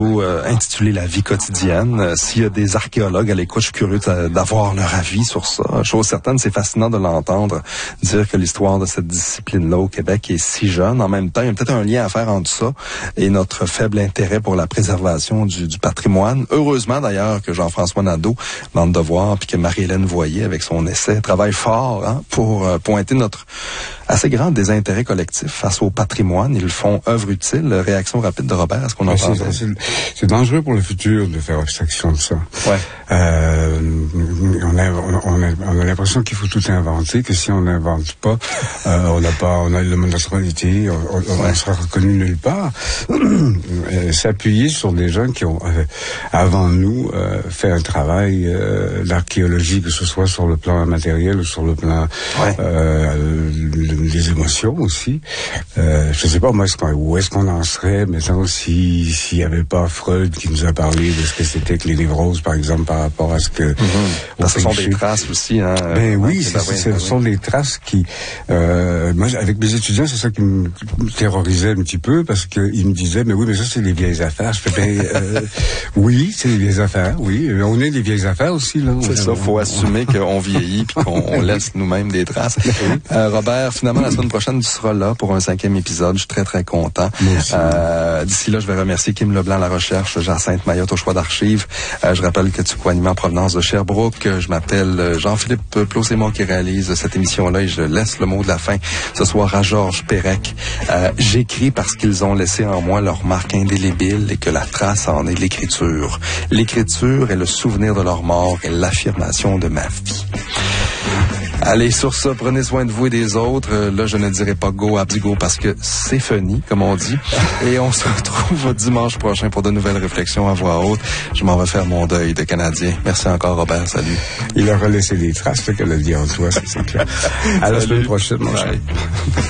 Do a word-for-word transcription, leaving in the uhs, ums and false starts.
Euh, intitulé La vie quotidienne. Euh, s'il y a des archéologues à l'écoute, je suis curieux d'avoir leur avis sur ça. Chose certaine, c'est fascinant de l'entendre dire que l'histoire de cette discipline-là au Québec est si jeune. En même temps, il y a peut-être un lien à faire entre ça et notre faible intérêt pour la préservation du, du patrimoine. Heureusement d'ailleurs que Jean-François Nadeau, dans Le Devoir, puis que Marie-Hélène Voyer, avec son essai, travaille fort hein, pour euh, pointer notre assez grand désintérêt collectif face au patrimoine. Ils font œuvre utile. Réaction rapide de Robert, est-ce qu'on ouais, entend c'est, c'est, c'est dangereux pour le futur de faire abstraction de ça. Ouais. Euh, on a, on a, on a l'impression qu'il faut tout inventer, que si on n'invente pas, euh, on n'a pas, on a le nationalité, on, on, ouais. on sera reconnu nulle part. euh, s'appuyer sur des gens qui ont, euh, avant nous, euh, fait un travail euh, d'archéologie, que ce soit sur le plan matériel ou sur le plan ouais. euh, des émotions aussi. Euh, je sais pas moi, est-ce qu'on, où est-ce qu'on en serait maintenant si s'il y avait pas Freud qui nous a parlé de ce que c'était que les névroses, par exemple, par rapport à ce que... Mm-hmm. Ce sont des traces aussi. Hein, ben oui, c'est, c'est, ce sont des traces qui... Euh, moi, avec mes étudiants, c'est ça qui me terrorisait un petit peu, parce qu'ils me disaient, mais oui, mais ça, c'est des vieilles affaires. Je fais, ben, euh, oui, c'est des vieilles affaires, oui. On est des vieilles affaires aussi, là. C'est ça, faut assumer qu'on vieillit puis qu'on laisse nous-mêmes des traces. Euh, Robert, finalement, la semaine prochaine, tu seras là pour un cinquième épisode. Je suis très, très content. Euh, d'ici là, je vais remercier Kim Leblanc à la recherche, Jacinthe Mayotte au choix d'archives. Euh, je rappelle que tu co-animes en provenance de Sherbrooke. Je m'appelle Jean-Philippe Plausémont qui réalise cette émission-là et je laisse le mot de la fin ce soir à Georges Pérec. Euh, j'écris parce qu'ils ont laissé en moi leur marque indélébile et que la trace en est l'écriture. L'écriture est le souvenir de leur mort et l'affirmation de ma vie. Allez, sur ça, prenez soin de vous et des autres. Euh, là, je ne dirai pas go Abdigo parce que c'est funny, comme on dit. Et on se retrouve dimanche prochain pour de nouvelles réflexions à voix haute. Je m'en vais faire mon deuil de Canadien. Merci encore, Robert. Salut. Il aura laissé des traces, qu'elle a dit en toi, c'est clair. À la semaine prochaine, mon cher.